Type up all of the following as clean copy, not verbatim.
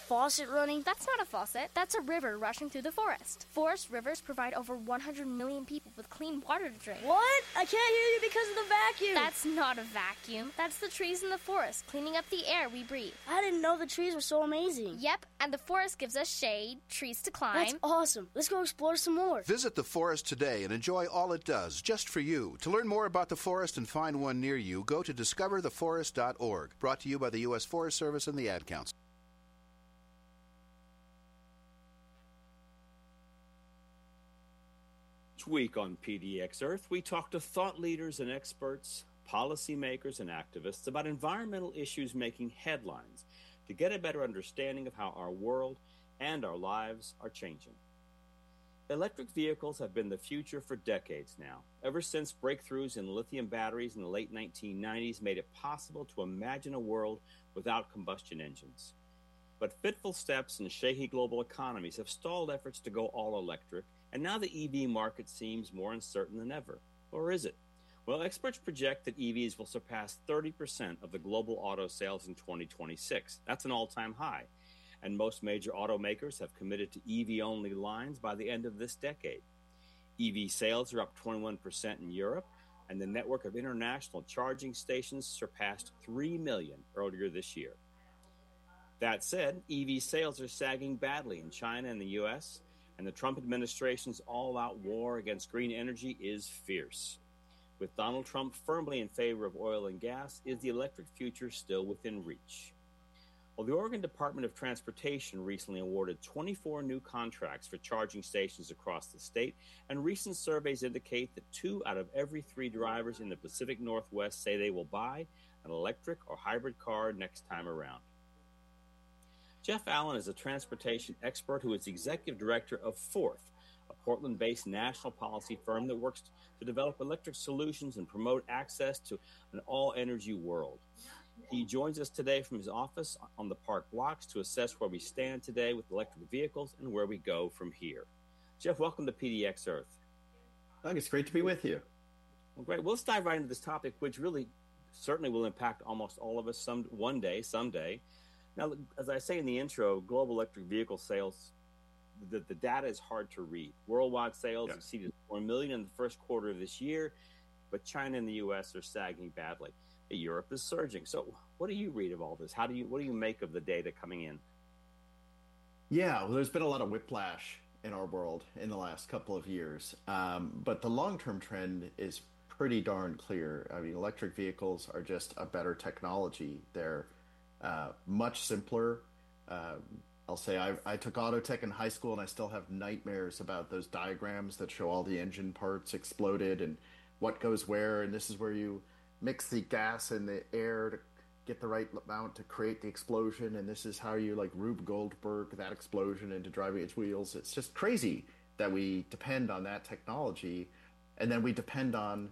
faucet running? That's not a faucet. That's a river rushing through the forest. Forest rivers provide over 100 million people with clean water to drink. What? I can't hear you because of the vacuum. That's not a vacuum. That's the trees in the forest cleaning up the air we breathe. I didn't know the trees were so amazing. Yep, and the forest gives us shade, trees to climb. That's awesome. Let's go explore some more. Visit the forest today and enjoy all it does, just for you. To learn more about the forest and find one near you, go to discovertheforest.org. Brought to you by the U.S. Forest Service and the Ad Council. Each week on PDX Earth, we talk to thought leaders and experts, policymakers and activists about environmental issues making headlines to get a better understanding of how our world and our lives are changing. Electric vehicles have been the future for decades now, ever since breakthroughs in lithium batteries in the late 1990s made it possible to imagine a world without combustion engines. But fitful steps and shaky global economies have stalled efforts to go all electric, and now the EV market seems more uncertain than ever. Or is it? Well, experts project that EVs will surpass 30% of the global auto sales in 2026. That's an all-time high. And most major automakers have committed to EV-only lines by the end of this decade. EV sales are up 21% in Europe, and the network of international charging stations surpassed 3 million earlier this year. That said, EV sales are sagging badly in China and the U.S., and the Trump administration's all-out war against green energy is fierce. With Donald Trump firmly in favor of oil and gas, is the electric future still within reach? Well, the Oregon Department of Transportation recently awarded 24 new contracts for charging stations across the state, and recent surveys indicate that 2 out of every 3 drivers in the Pacific Northwest say they will buy an electric or hybrid car next time around. Jeff Allen is a transportation expert who is the executive director of Forth, a Portland-based national policy firm that works to develop electric solutions and promote access to an all-energy world. He joins us today from his office on the Park Blocks to assess where we stand today with electric vehicles and where we go from here. Jeff, welcome to PDX Earth. Doug, it's great to be with you. Well, great. Well, let's dive right into this topic, which really certainly will impact almost all of us someday. Now, as I say in the intro, global electric vehicle sales, the data is hard to read. Worldwide sales exceeded 4 million in the first quarter of this year, but China and the U.S. are sagging badly. Europe is surging. So what do you read of all this? What do you make of the data coming in? Yeah, well, there's been a lot of whiplash in our world in the last couple of years. But the long-term trend is pretty darn clear. I mean, electric vehicles are just a better technology. They're much simpler. I'll say I took auto tech in high school, and I still have nightmares about those diagrams that show all the engine parts exploded and what goes where. And this is where you mix the gas and the air to get the right amount to create the explosion, and this is how you like Rube Goldberg that explosion into driving its wheels. It's just crazy that we depend on that technology, and then we depend on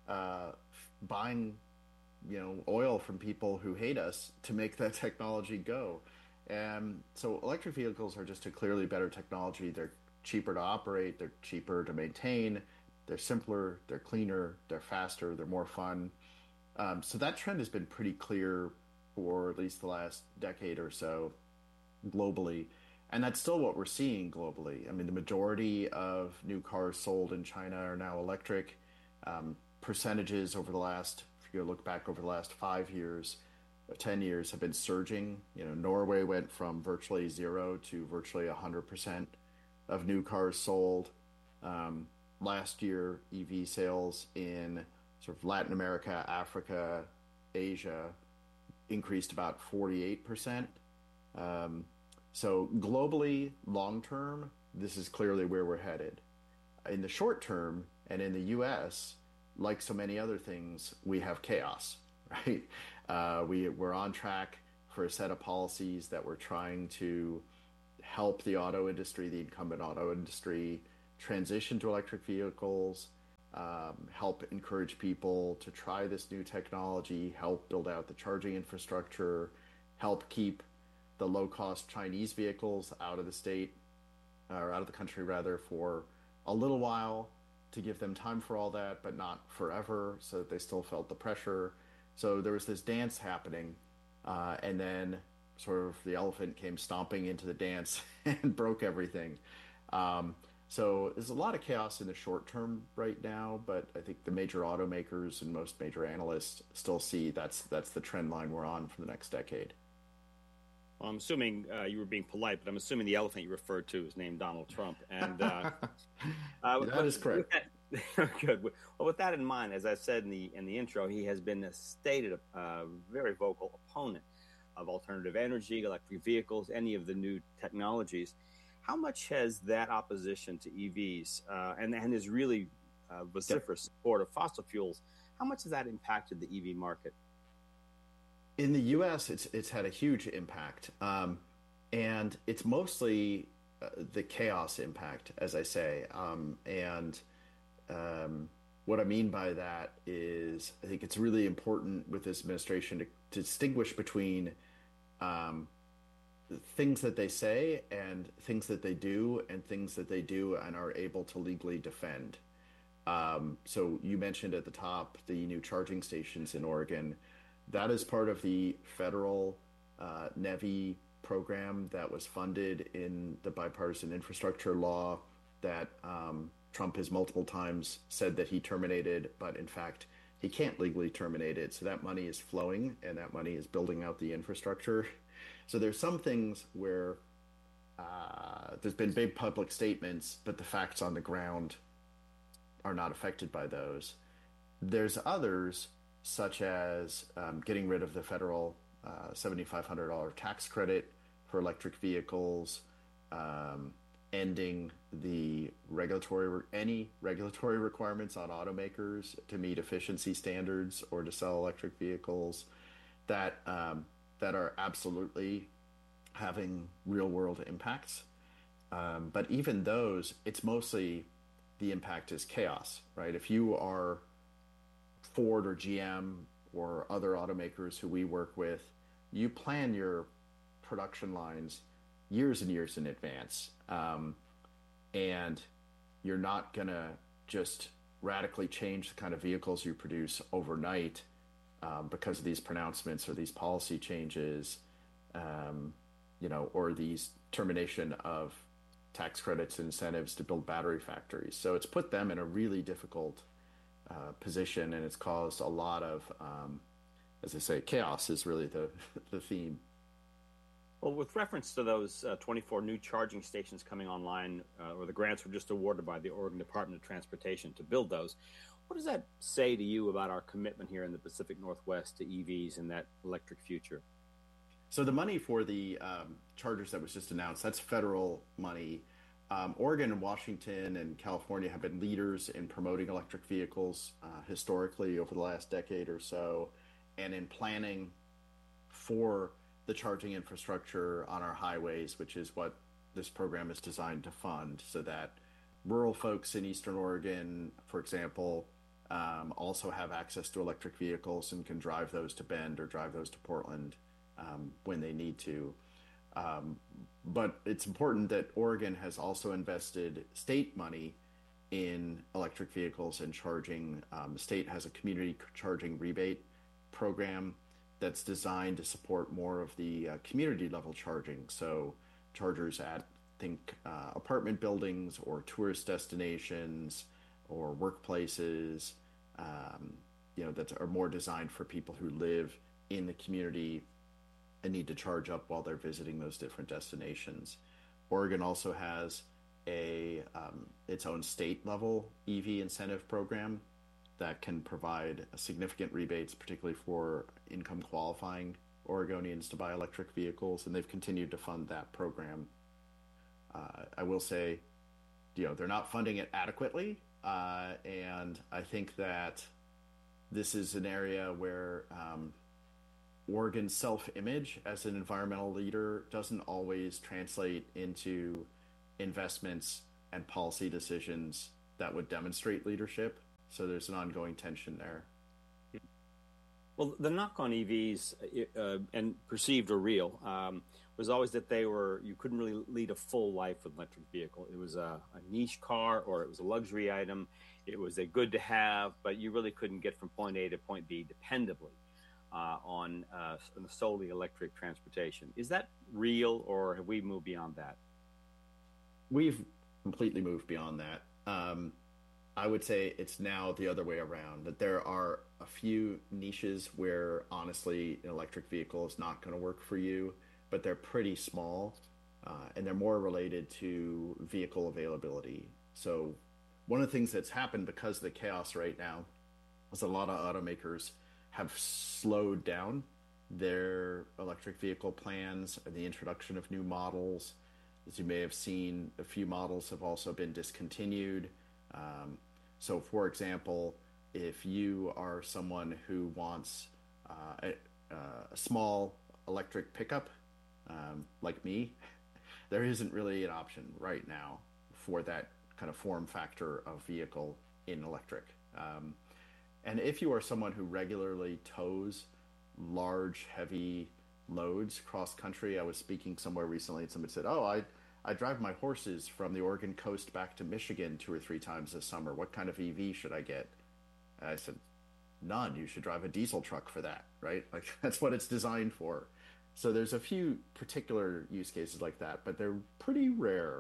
buying, oil from people who hate us to make that technology go. And so electric vehicles are just a clearly better technology. They're cheaper to operate, they're cheaper to maintain, they're simpler, they're cleaner, they're faster, they're more fun. So that trend has been pretty clear for at least the last decade or so globally. And that's still what we're seeing globally. I mean, the majority of new cars sold in China are now electric. Percentages over the last, if you look back over the last 5 years, 10 years have been surging. Norway went from virtually 0 to virtually 100% of new cars sold. Last year, EV sales in sort of Latin America, Africa, Asia increased about 48%. So globally, long term, this is clearly where we're headed. In the short term, and in the U.S., like so many other things, we have chaos, right? We're on track for a set of policies that we're trying to help the auto industry, the incumbent auto industry, transition to electric vehicles, help encourage people to try this new technology, help build out the charging infrastructure, help keep the low-cost Chinese vehicles out of the state, or out of the country rather, for a little while, to give them time for all that, but not forever, so that they still felt the pressure. So there was this dance happening, and then sort of the elephant came stomping into the dance and broke everything. So there's a lot of chaos in the short term right now, but I think the major automakers and most major analysts still see that's the trend line we're on for the next decade. Well, I'm assuming you were being polite, but I'm assuming the elephant you referred to is named Donald Trump. And that is correct. Good. Well, with that in mind, as I said in the intro, he has been a stated, very vocal opponent of alternative energy, electric vehicles, any of the new technologies. How much has that opposition to EVs and his really vociferous support of fossil fuels, how much has that impacted the EV market? In the U.S., it's had a huge impact, and it's mostly the chaos impact, as I say. What I mean by that is I think it's really important with this administration to distinguish between things that they say and things that they do and things that they do and are able to legally defend. So you mentioned at the top the new charging stations in Oregon. That is part of the federal NEVI program that was funded in the bipartisan infrastructure law that Trump has multiple times said that he terminated, but in fact, he can't legally terminate it. So that money is flowing and that money is building out the infrastructure. So there's some things where there's been big public statements, but the facts on the ground are not affected by those. There's others, such as getting rid of the federal $7,500 tax credit for electric vehicles, ending the any regulatory requirements on automakers to meet efficiency standards or to sell electric vehicles that are absolutely having real world impacts. But even those, it's mostly the impact is chaos, right? If you are Ford or GM or other automakers who we work with, you plan your production lines years and years in advance. And you're not going to just radically change the kind of vehicles you produce overnight because of these pronouncements or these policy changes, or these termination of tax credits and incentives to build battery factories. So it's put them in a really difficult position, and it's caused a lot of, as I say, chaos is really the theme. Well, with reference to those 24 new charging stations coming online, or the grants were just awarded by the Oregon Department of Transportation to build those, what does that say to you about our commitment here in the Pacific Northwest to EVs and that electric future? So the money for the chargers that was just announced, that's federal money. Oregon and Washington and California have been leaders in promoting electric vehicles historically over the last decade or so, and in planning for the charging infrastructure on our highways, which is what this program is designed to fund, so that rural folks in Eastern Oregon, for example, also have access to electric vehicles and can drive those to Bend or drive those to Portland when they need to. But it's important that Oregon has also invested state money in electric vehicles and charging. The state has a community charging rebate program that's designed to support more of the community level charging. So chargers at, apartment buildings or tourist destinations or workplaces, that are more designed for people who live in the community and need to charge up while they're visiting those different destinations. Oregon also has its own state level EV incentive program that can provide significant rebates, particularly for income qualifying Oregonians to buy electric vehicles, and they've continued to fund that program. I will say, they're not funding it adequately, and I think that this is an area where Oregon's self-image as an environmental leader doesn't always translate into investments and policy decisions that would demonstrate leadership. So there's an ongoing tension there. Well, the knock on EVs, and perceived or real, was always that you couldn't really lead a full life with an electric vehicle. It was a niche car, or it was a luxury item. It was a good to have, but you really couldn't get from point A to point B dependably. on solely electric transportation. Is that real, or have we moved beyond that? We've completely moved beyond that. I would say it's now the other way around, that there are a few niches where honestly an electric vehicle is not going to work for you, but they're pretty small, and they're more related to vehicle availability. So one of the things that's happened because of the chaos right now is a lot of automakers have slowed down their electric vehicle plans and the introduction of new models. As you may have seen, a few models have also been discontinued. So, for example, if you are someone who wants a small electric pickup, like me, there isn't really an option right now for that kind of form factor of vehicle in electric. And if you are someone who regularly tows large, heavy loads cross country, I was speaking somewhere recently and somebody said, "Oh, I drive my horses from the Oregon coast back to Michigan 2 or 3 times this summer. What kind of EV should I get?" And I said, "None. You should drive a diesel truck for that, right? Like that's what it's designed for." So there's a few particular use cases like that, but they're pretty rare.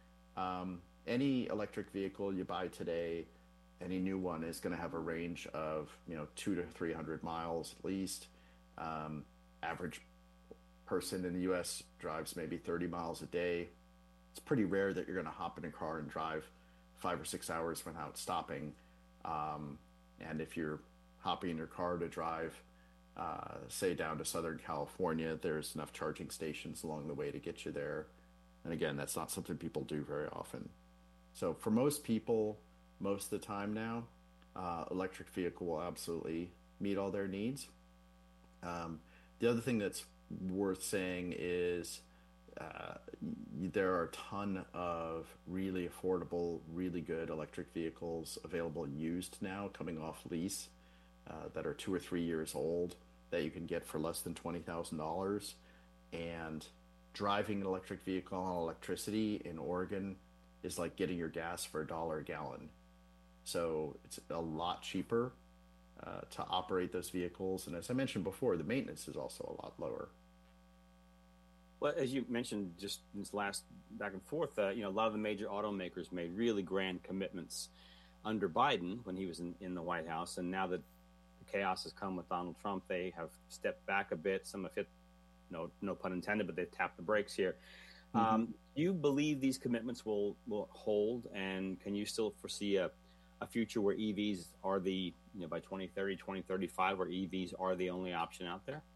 Any electric vehicle you buy today, any new one is going to have a range of 200 to 300 miles at least. Average person in the U.S. drives maybe 30 miles a day. It's pretty rare that you're going to hop in a car and drive 5 or 6 hours without stopping. And if you're hopping in your car to drive, say down to Southern California, there's enough charging stations along the way to get you there. And again, that's not something people do very often. So for most people, most of the time now, electric vehicle will absolutely meet all their needs. The other thing that's worth saying is there are a ton of really affordable, really good electric vehicles available used now, coming off lease, that are 2 or 3 years old, that you can get for less than $20,000. And driving an electric vehicle on electricity in Oregon is like getting your gas for $1 a gallon. So it's a lot cheaper to operate those vehicles. And as I mentioned before, the maintenance is also a lot lower. Well, as you mentioned just in this last back and forth, a lot of the major automakers made really grand commitments under Biden when he was in the White House. And now that the chaos has come with Donald Trump, they have stepped back a bit. Some have hit, no pun intended, but they've tapped the brakes here. Do you believe these commitments will hold? And can you still foresee a future where EVs are by 2030, 2035, where EVs are the only option out there?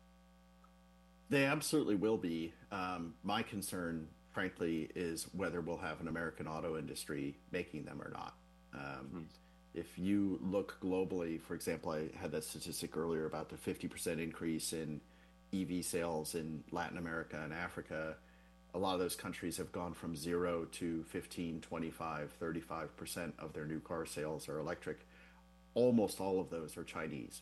They absolutely will be. My concern, frankly, is whether we'll have an American auto industry making them or not. If you look globally, for example, I had that statistic earlier about the 50% increase in EV sales in Latin America and Africa. A lot of those countries have gone from 0 to 15, 25, 35% of their new car sales are electric. Almost all of those are Chinese.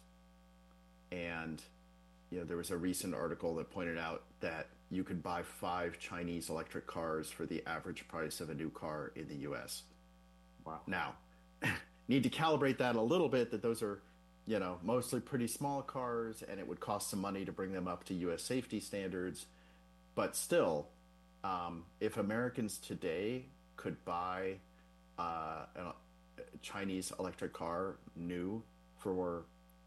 And there was a recent article that pointed out that you could buy 5 Chinese electric cars for the average price of a new car in the U.S. Wow. Now, need to calibrate that a little bit, that those are, mostly pretty small cars, and it would cost some money to bring them up to U.S. safety standards. But still, if Americans today could buy a Chinese electric car new for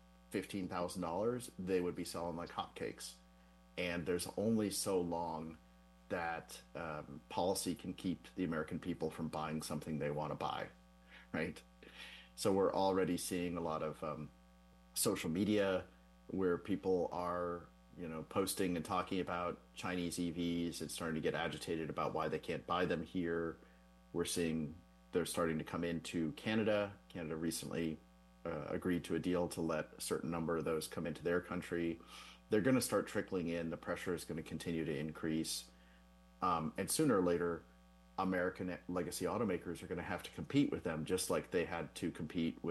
$15,000, they would be selling like hotcakes. And there's only so long that policy can keep the American people from buying something they want to buy, right? So we're already seeing a lot of social media where people are, posting and talking about Chinese EVs and starting to get agitated about why they can't buy them here. We're seeing they're starting to come into Canada. Canada recently agreed to a deal to let a certain number of those come into their country. They're going to start trickling in. The pressure is going to continue to increase. And sooner or later, American legacy automakers are going to have to compete with them, just like they had to compete with